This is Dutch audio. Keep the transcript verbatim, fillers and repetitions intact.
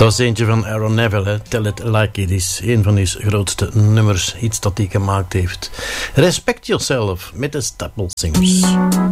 Dat is eentje van Aaron Neville, hè. Tell It Like It Is. Een van zijn grootste nummers, iets dat hij gemaakt heeft. Respect Yourself met de Staple Singers.